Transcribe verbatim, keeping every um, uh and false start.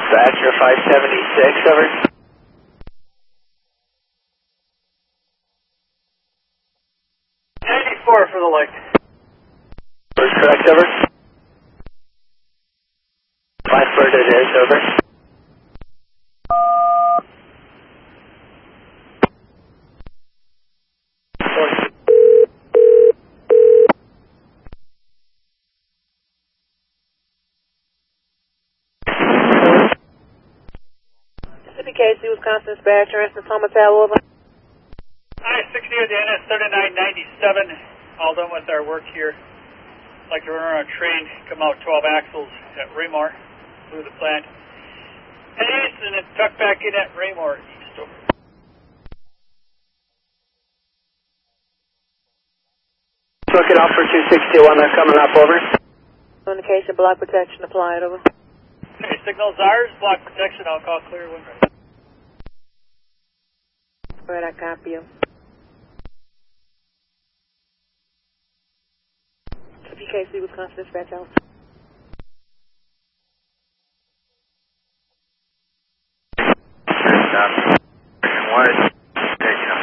Dispatcher five seventy-six, over. ninety-four for the light. First correct, over. Blackbird it is, over. Mississippi Casey, Wisconsin Dispatcher, Anson Thomas, over. I sixty-eight, the N S thirty-nine ninety-seven, all done with our work here. Like to run around a train, come out twelve axles at Raymore, through the plant. And east, and then tuck back in at Raymore, east over. Looking out for two sixty-one, they're coming up, over. Indication, block protection applied, over. Okay, signals ours, block protection, I'll call clear wind right. Right, I copy you. Mississippi Casey, Wisconsin Dispatch, out.